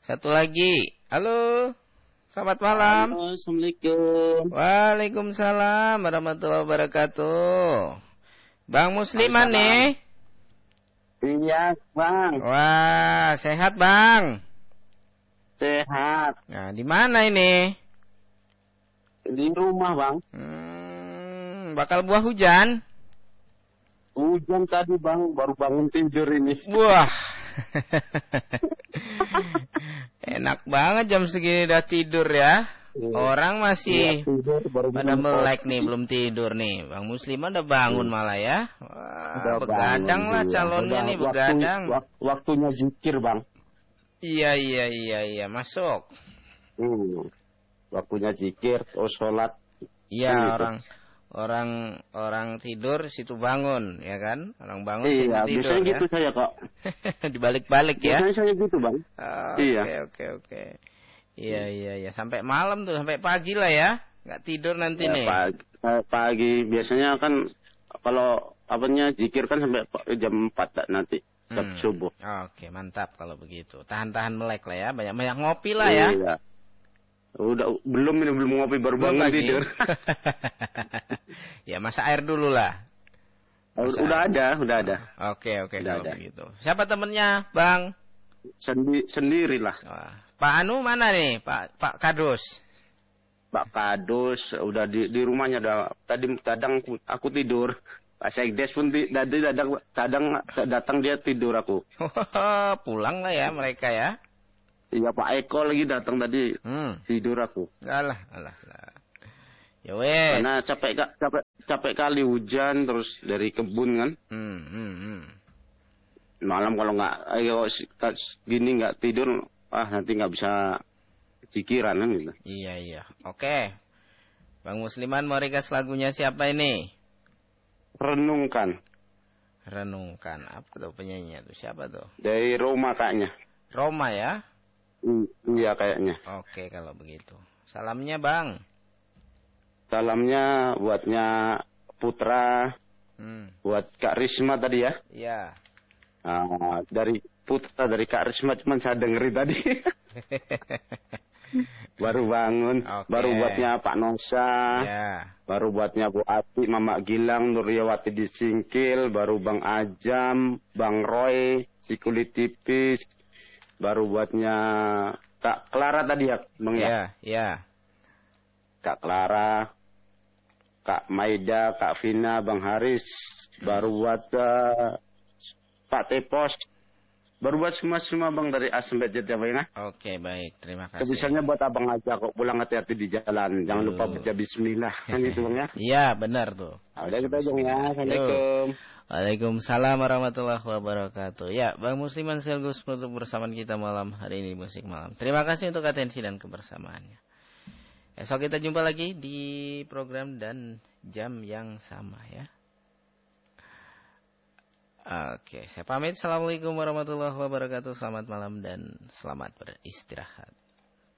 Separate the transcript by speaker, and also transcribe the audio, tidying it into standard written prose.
Speaker 1: Satu lagi. Halo. Selamat malam.
Speaker 2: Halo, Assalamualaikum.
Speaker 1: Waalaikumsalam warahmatullahi wabarakatuh. Bang Musliman nih.
Speaker 2: Iya, Bang.
Speaker 1: Wah, sehat Bang.
Speaker 2: Sehat.
Speaker 1: Nah, di mana ini?
Speaker 2: Di rumah, Bang.
Speaker 1: Bakal buah hujan?
Speaker 2: Hujan tadi, Bang. Baru bangun tidur ini.
Speaker 1: Wah. Enak banget jam segini udah tidur ya. Orang masih pada melek nih, belum tidur nih. Bang Musliman udah bangun malah ya. Wah, begadang lah calonnya nih, begadang.
Speaker 2: Waktunya zikir, Bang.
Speaker 1: Iya, masuk.
Speaker 2: Waktunya zikir, sholat.
Speaker 1: Iya, orang tidur situ bangun, ya kan? Orang bangun situ
Speaker 2: iya,
Speaker 1: tidur. Iya,
Speaker 2: biasanya
Speaker 1: ya?
Speaker 2: gitu saya kok.
Speaker 1: Dibalik-balik ya.
Speaker 2: Biasanya saya gitu, Bang.
Speaker 1: Oke. Iya. Sampai malam tuh, sampai pagi lah ya. Nggak tidur nanti nih.
Speaker 2: Pagi biasanya kan kalau zikir kan sampai jam 4 nanti. Subuh.
Speaker 1: Oke, mantap kalau begitu. Tahan-tahan melek lah ya. Banyak-banyak ngopi lah ya.
Speaker 2: Iya. Belum ngopi, baru bangun tidur.
Speaker 1: Ya, masa air dulu lah.
Speaker 2: Udah ada.
Speaker 1: Oke, kalau begitu. Siapa temennya, Bang?
Speaker 2: Sendirilah.
Speaker 1: Pak Anu mana nih? Pak Kadus.
Speaker 2: Pak Kadus udah di rumahnya tadi kadang aku tidur. Pak Sekdes pun datang dia tidur aku.
Speaker 1: Pulang lah ya mereka ya.
Speaker 2: Iya, Pak Eko lagi datang tadi. Tidur aku.
Speaker 1: Alah. Ya wes.
Speaker 2: Karena capek kali hujan terus dari kebun kan. Malam kalau gini nggak tidur, nanti nggak bisa pikiran kan gitu.
Speaker 1: Iya. Oke. Bang Musliman mau request lagunya siapa ini?
Speaker 2: Renungkan.
Speaker 1: Apa tuh penyanyinya tuh? Siapa tuh?
Speaker 2: Dari Roma kayaknya.
Speaker 1: Roma ya?
Speaker 2: Iya kayaknya.
Speaker 1: Oke kalau begitu. Salamnya Bang.
Speaker 2: Salamnya buatnya Putra. Buat Kak Risma tadi ya.
Speaker 1: Iya.
Speaker 2: Dari Putra, dari Kak Risma cuman saya dengerin tadi. Baru bangun. Okay. Baru buatnya Pak Nosa.
Speaker 1: Yeah.
Speaker 2: Baru buatnya Bu Ati, Mama Gilang, Nuryawati di Singkil. Baru Bang Ajam, Bang Roy, si kulit tipis. Baru buatnya Kak Clara tadi ya, Bang ya?
Speaker 1: Iya.
Speaker 2: Kak Clara, Kak Maida, Kak Vina, Bang Haris. Baru buat Pak Tepos. Baru buat semua Bang dari Asem Budget ya Bang ya.
Speaker 1: Oke, baik. Terima kasih.
Speaker 2: Kebisaannya buat Abang aja kok pulang hati-hati di jalan. Jangan lupa baca bismillah. Kan gitu Bang ya.
Speaker 1: Iya, benar tuh.
Speaker 2: Udah kita Bang ya. Assalamualaikum.
Speaker 1: Waalaikumsalam warahmatullahi wabarakatuh. Ya, Bang Musliman sekaligus penutup bersamaan kita malam hari ini Musik Malam. Terima kasih untuk atensi dan kebersamaannya. Esok kita jumpa lagi di program dan jam yang sama ya. Oke, saya pamit. Assalamualaikum warahmatullahi wabarakatuh. Selamat malam dan selamat beristirahat.